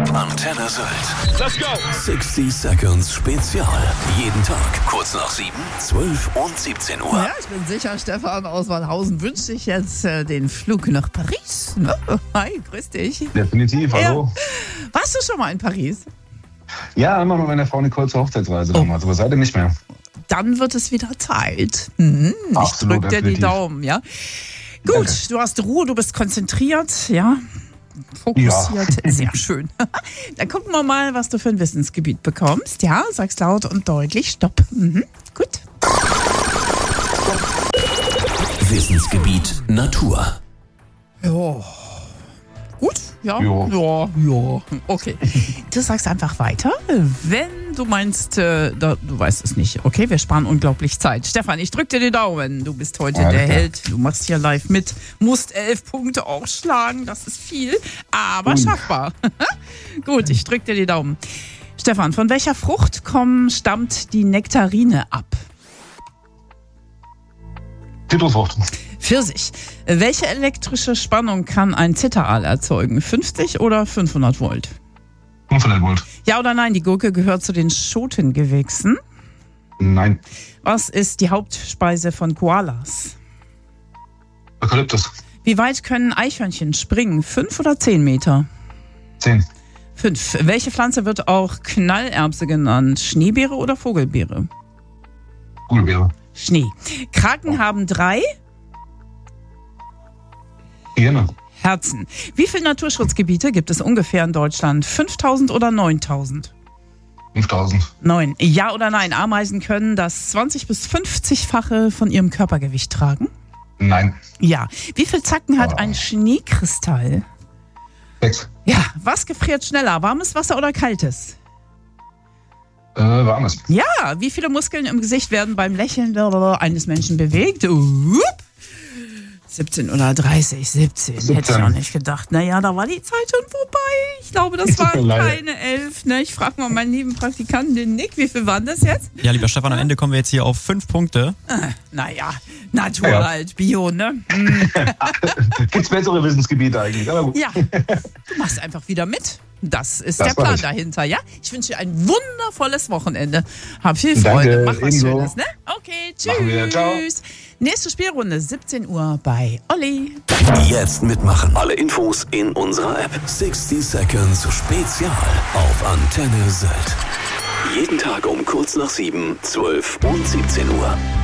Antenne Sylt. Let's go! 60 Seconds Spezial. Jeden Tag kurz nach 7, 12 und 17 Uhr. Ja, ich bin sicher, Stefan aus Wallhausen wünscht sich jetzt den Flug nach Paris. Ne? Hi, grüß dich. Definitiv, hallo. Ja. Warst du schon mal in Paris? Ja, einmal mit meiner Frau Nicole zur Hochzeitsreise damals, aber seitdem nicht mehr. Dann wird es wieder Zeit. Ich Absolut, drück dir die definitiv. Daumen, ja. Gut, Danke. du hast Ruhe, du bist konzentriert, ja. Fokussiert, sehr schön. Dann gucken wir mal, was du für ein Wissensgebiet bekommst. Ja, sag's laut und deutlich, stopp. Gut. Wissensgebiet Natur. Ja. Gut? Ja? Jo. Ja. Okay. Du sagst einfach weiter, wenn du meinst, du weißt es nicht. Okay, wir sparen unglaublich Zeit. Stefan, ich drück dir die Daumen. Du bist heute Alles der klar. Held. Du machst hier live mit. Musst 11 Punkte aufschlagen. Das ist viel, aber schaffbar. Gut, ich drück dir die Daumen. Stefan, von welcher Frucht stammt die Nektarine ab? Zitrusfrucht. Pfirsich. Welche elektrische Spannung kann ein Zitteraal erzeugen? 50 oder 500 Volt? 500 Volt. Ja oder nein, die Gurke gehört zu den Schotengewächsen. Nein. Was ist die Hauptspeise von Koalas? Eukalyptus. Wie weit können Eichhörnchen springen? 5 oder 10 Meter? 10. 5. Welche Pflanze wird auch Knallerbse genannt? Schneebeere oder Vogelbeere? Kugelbeere. Schnee. Kraken haben 3 Hyäne. Herzen. Wie viele Naturschutzgebiete gibt es ungefähr in Deutschland? 5000 oder 9000? 5000. 9. Ja oder nein, Ameisen können das 20- bis 50-fache von ihrem Körpergewicht tragen? Nein. Ja. Wie viele Zacken hat ein Schneekristall? 6. Ja. Was gefriert schneller, warmes Wasser oder kaltes? Warmes. Ja. Wie viele Muskeln im Gesicht werden beim Lächeln eines Menschen bewegt? 17 oder 30? 17. Hätte ich 17. auch nicht gedacht. Naja, da war die Zeit schon vorbei. Ich glaube, das waren Leider. keine 11. Ne? Ich frage mal meinen lieben Praktikanten, den Nick, wie viel waren das jetzt? Ja, lieber Stefan, am Ende kommen wir jetzt hier auf 5 Punkte. Naja, Natur Ja. halt, Bio, ne? Gibt's bessere Wissensgebiete eigentlich, aber gut. Ja, du machst einfach wieder mit. Das ist der mach Plan ich. dahinter, ja? Ich wünsche dir ein wundervolles Wochenende. Hab viel Danke, Freude. Mach was ebenso. Schönes, ne? Okay, Machen wir. Ciao. tschüss. Nächste Spielrunde, 17 Uhr bei Olli. Jetzt mitmachen. Alle Infos in unserer App. 60 Seconds Spezial auf Antenne Sylt. Jeden Tag um kurz nach 7, 12 und 17 Uhr.